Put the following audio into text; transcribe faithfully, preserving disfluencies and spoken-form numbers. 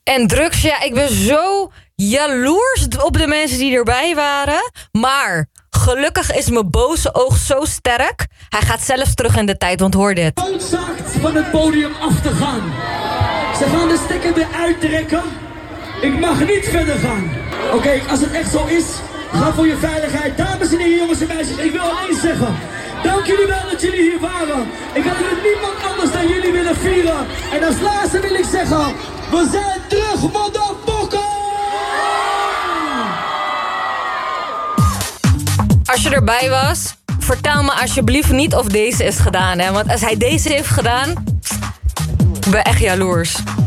En drugs, ja, ik ben zo jaloers op de mensen die erbij waren. Maar gelukkig is mijn boze oog zo sterk. Hij gaat zelfs terug in de tijd, want hoor dit. Noodzaakt van het podium af te gaan. Ze gaan de stekker eruit trekken. Ik mag niet verder gaan. Oké, okay, als het echt zo is, ga voor je veiligheid. Dames en heren, jongens en meisjes, ik wil alleen zeggen. Dank jullie wel dat jullie hier waren. Ik had met niemand anders dan jullie willen vieren. En als laatste wil ik zeggen, we zijn terug, motherfucker! Als je erbij was, vertel me alsjeblieft niet of deze is gedaan. Hè? Want als hij deze heeft gedaan, ik ben echt jaloers.